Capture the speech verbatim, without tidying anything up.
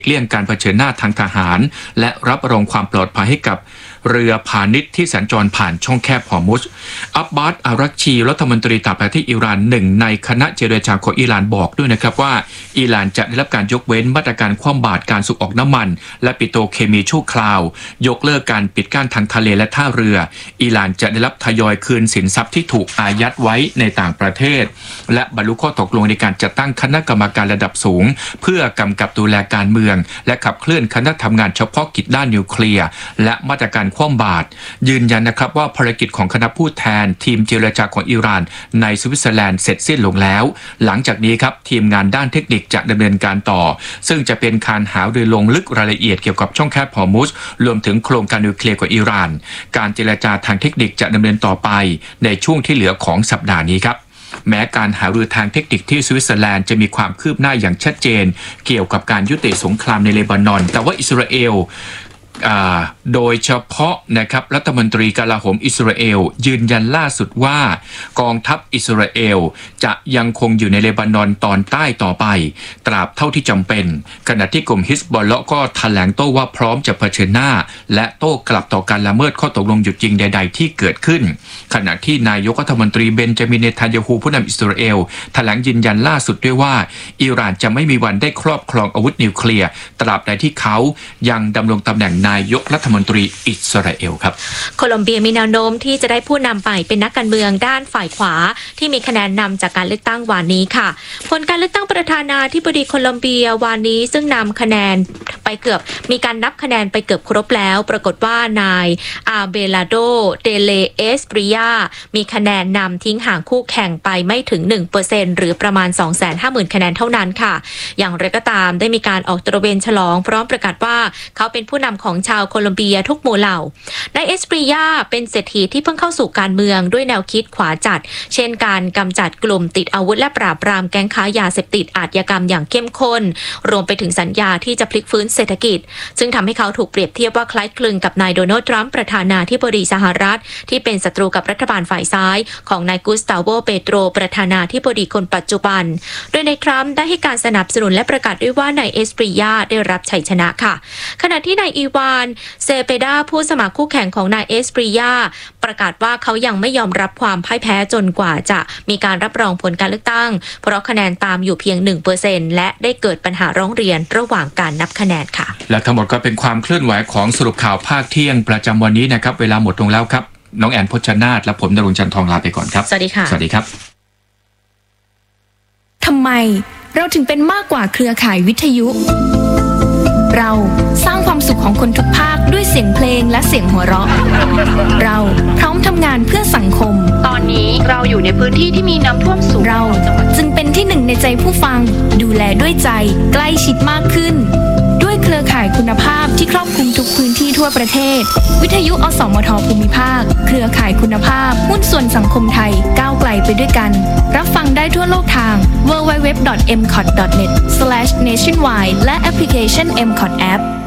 เลี่ยงการเผชิญหน้าทางทหารและรับรองความปลอดภัยให้กับเรือพาณิชย์ที่สัญจรผ่านช่องแคบฮอร์มุซอับบาส อารักชีรัฐมนตรีต่างประเทศอิหร่านหนึ่งในคณะเจรจาของอิหร่านบอกด้วยนะครับว่าอิหร่านจะได้รับการยกเว้นมาตรการคว่ำบาตรการส่งออกน้ำมันและปิโตรเคมีชั่วคราวยกเลิกการปิดกั้นทางทะเลและท่าเรืออิหร่านจะได้รับทยอยคืนสินทรัพย์ที่ถูกอายัดไว้ในต่างประเทศและบรรลุข้อตกลงในการจัดตั้งคณะกรรมการระดับสูงเพื่อกำกับดูแลการเมืองและขับเคลื่อนคณะทำงานเฉพาะกิจด้านนิวเคลียร์และมาตรการคว่ำบาตรยืนยันนะครับว่าภารกิจของคณะผู้แทนทีมเจรจาของอิหร่านในสวิตเซอร์แลนด์เสร็จสิ้นลงแล้วหลังจากนี้ครับทีมงานด้านเทคนิคจะดำเนินการต่อซึ่งจะเป็นการหารือลงลึกรายละเอียดเกี่ยวกับช่องแคบฮอร์มุซรวมถึงโครงการนิวเคลียร์ของอิหร่านการเจรจาทางเทคนิคจะดำเนินต่อไปในช่วงที่เหลือของสัปดาห์นี้ครับแม้การหารือทางเทคนิคที่สวิตเซอร์แลนด์จะมีความคืบหน้าอย่างชัดเจนเกี่ยวกับการยุติสงครามในเลบานอนแต่ว่าอิสราเอลโดยเฉพาะนะครับรัฐมนตรีกลาโหมอิสราเอลยืนยันล่าสุดว่ากองทัพอิสราเอลจะยังคงอยู่ในเลบานอนตอนใต้ต่อไปตราบเท่าที่จำเป็นขณะที่กลุ่มฮิสบอลเลาะห์ก็แถลงโต้ว่าพร้อมจะเผชิญหน้าและโต้กลับต่อการละเมิดข้อตกลงหยุดยิงใดๆที่เกิดขึ้นขณะที่นายกรัฐมนตรีเบนจามิน เนทันยาฮูผู้นำอิสราเอลแถลงยืนยันล่าสุดด้วยว่าอิหร่านจะไม่มีวันได้ครอบครองอาวุธนิวเคลียร์ตราบใดที่เขายังดำรงตำแหน่งนายกรัฐมนตรีอิสราเอลครับโคลอมเบียมีแนวโน้มที่จะได้ผู้นำใหม่เป็นนักการเมืองด้านฝ่ายขวาที่มีคะแนนนำจากการเลือกตั้งวานนี้ค่ะผลการเลือกตั้งประธานาธิบดีโคลอมเบียวานนี้ซึ่งนำคะแนนไปเกือบมีการนับคะแนนไปเกือบครบแล้วปรากฏว่านายอาเบลาโดเดเลเอสปริยามีคะแนนนำทิ้งห่างคู่แข่งไปไม่ถึง หนึ่งเปอร์เซ็นต์ หรือประมาณ สองแสนห้าหมื่น คะแนนเท่านั้นค่ะอย่างไรก็ตามได้มีการออกตระเวนฉลองพร้อมประกาศว่าเขาเป็นผู้นำของชาวโคลอมเบียทุกหมู่เหล่านายเอสปริยาเป็นเศรษฐีที่เพิ่งเข้าสู่การเมืองด้วยแนวคิดขวาจัดเช่นการกำจัดกลุ่มติดอาวุธและปราบปรามแก๊งค้ายาเสพติดอาชญากรรมอย่างเข้มข้นรวมไปถึงสัญญาที่จะพลิกฟื้นเศรษฐกิจซึ่งทำให้เขาถูกเปรียบเทียบว่าคล้ายคลึงกับนายโดนัลด์ทรัมป์ประธานาธิบดีสหรัฐที่เป็นศัตรูกับรัฐบาลฝ่ายซ้ายของนายกุสตาโวเปโตรประธานาธิบดีคนปัจจุบันโดยนายทรัมป์ได้ให้การสนับสนุนและประกาศด้วยว่านายเอสปริยาได้รับชัยชนะค่ะขณะที่นายอีวานเซเปดาผู้สมัครคู่แข่งของนายเอสปริยาประกาศว่าเขายังไม่ยอมรับความพ่ายแพ้จนกว่าจะมีการรับรองผลการเลือกตั้งเพราะคะแนนตามอยู่เพียง หนึ่งเปอร์เซ็นต์ และได้เกิดปัญหาร้องเรียนระหว่างการนับคะแนนค่ะและทั้งหมดก็เป็นความเคลื่อนไหวของสรุปข่าวภาคเที่ยงประจำวันนี้นะครับเวลาหมดลงแล้วครับน้องแอนพจนาถและผมณรงค์จันทร์ทองลาไปก่อนครับสวัสดีค่ะสวัสดีครับทำไมเราถึงเป็นมากกว่าเครือข่ายวิทยุเราสร้างความสุขของคนทุกภาคด้วยเสียงเพลงและเสียงหัวเราะเราพร้อมทำงานเพื่อสังคมตอนนี้เราอยู่ในพื้นที่ที่มีน้ำท่วมสูงเราจึงเป็นที่หนึ่งในใจผู้ฟังดูแลด้วยใจใกล้ชิดมากขึ้นด้วยเครือข่ายคุณภาพที่ครอบคลุมทุกพื้นที่ทั่วประเทศวิทยุอสมทภูมิภาคเครือข่ายคุณภาพหุ้นส่วนสังคมไทยก้าวไกลไปด้วยกันรับฟังได้ทั่วโลกทาง ดับเบิลยู ดับเบิลยู ดับเบิลยู ดอท เอ็ม ซี โอ ที ดอท เน็ต สแลช เนชั่นไวด์ และแอปพลิเคชัน เอ็ม ซี โอ ที App